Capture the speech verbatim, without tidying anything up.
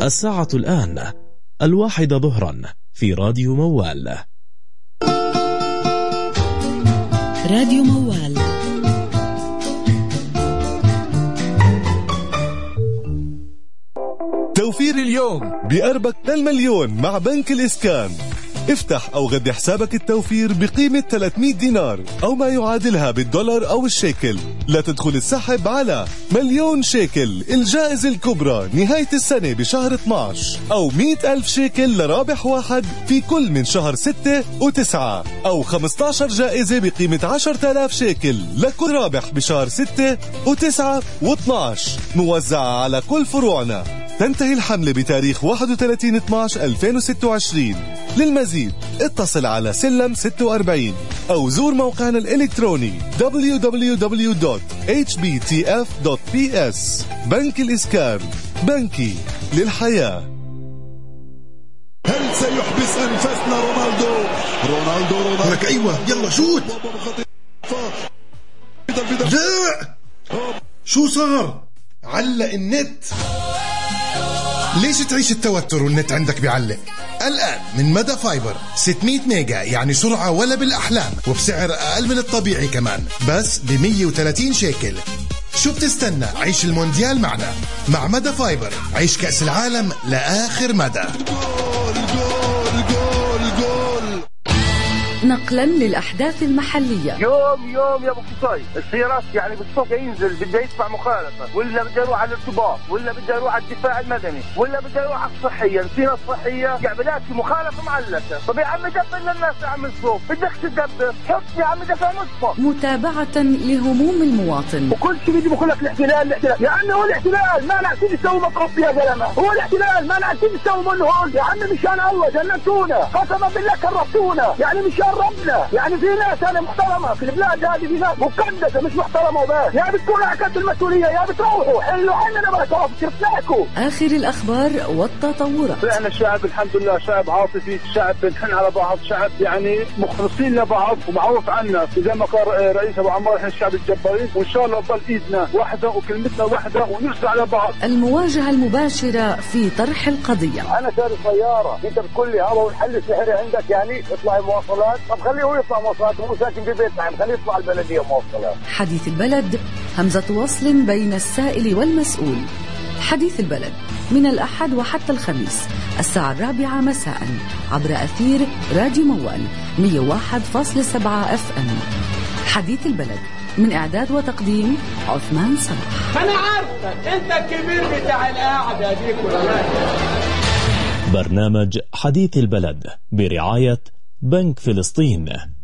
الساعة الآن الواحدة ظهرا في راديو موال. راديو موال. توفير اليوم بقربك للمليون مع بنك الإسكان. افتح أو غدي حسابك التوفير بقيمة ثلاثمئة دينار أو ما يعادلها بالدولار أو الشيكل لتدخل السحب على مليون شيكل الجائزة الكبرى نهاية السنة بشهر اثناشر، أو مئة ألف شيكل لرابح واحد في كل من شهر ستة وتسعة، أو خمسة عشر جائزة بقيمة عشرة آلاف شيكل لكل رابح بشهر ستة وتسعة واثناشر، موزعة على كل فروعنا. تنتهي الحملة بتاريخ واحد وثلاثين اثناشر ألفين وستة وعشرين. للمزيد اتصل على سلم ستة وأربعين أو زور موقعنا الإلكتروني دبليو دبليو دبليو دوت إتش بي تي إف دوت بي إس. بنك الإسكان، بنكي للحياة. هل سيحبس أنفسنا رونالدو؟ رونالدو رونالدو لك أيوة يلا شوت. لا شو صار؟ علق النت. ليش تعيش التوتر والنت عندك بيعلق؟ الآن من مدى فايبر ستمئة ميجا، يعني سرعة ولا بالأحلام، وبسعر أقل من الطبيعي كمان، بس ب مئة وثلاثين شيكل. شو بتستنى؟ عيش المونديال معنا. مع مدى فايبر عيش كأس العالم لآخر مدى. نقلا للأحداث المحلية. يوم يوم يا ابو قصي السيارات يعني بالصف ينزل بده يدفع مخالفة، ولا بده يروح على الارتباط، ولا بده يروح على الدفاع المدني، ولا بده يروح على الصحية. السيارة الصحية يعني بلاقي مخالفة معلقة. طب يا عم دبر للناس يا عم الصوف، بدك تدبر حط يا عم دفع نصفه. متابعة لهموم المواطن. وكل شيء بيجي بقول لك الاحتلال الاحتلال يا عم. هو الاحتلال ما نعرفين نسوي مطرف يا زلمة. هو الاحتلال ما نعرفين نسوي منه هون يا عم. مشان الله جنتونا، قسما بالله كرهتونا يعني مشان ربنا. يعني في ناس أنا محترمة في البلاد هذه، في ناس مقدسة مش محترمة وبس. يا بتكون عكت المسؤولية يا بتروحوا حلوا عننا بقى تروحوا شرفناكم. آخر الأخبار والتطورات. احنا الشعب الحمد لله شعب عاطفي، شعب بنحن على بعض، شعب يعني مخلصين لبعض ومعروف عنا. زي ما قال رئيس أبو عمار احنا الشعب الجبارين، وإن شاء الله تضل إيدنا واحدة وكلمتنا واحدة ونرجع على بعض. المواجهة المباشرة في طرح القضية. أنا شاري سيارة، أنت بتقول لي هذا والحل السحري عندك يعني اطلع مواصلات. طب خليه هو يطلع مواصلات، هو ساكن في بيت نعم، خليه يطلع البلدية مواصلات. حديث البلد، همزة وصل بين السائل والمسؤول. حديث البلد من الأحد وحتى الخميس الساعة الرابعة مساء عبر أثير راديو موال مئة وواحد فاصلة سبعة اف ام. حديث البلد من إعداد وتقديم عثمان صلاح. أنا عارفك أنت الكبير بتاع القاعدة دي كلها. برنامج حديث البلد برعاية بنك فلسطين.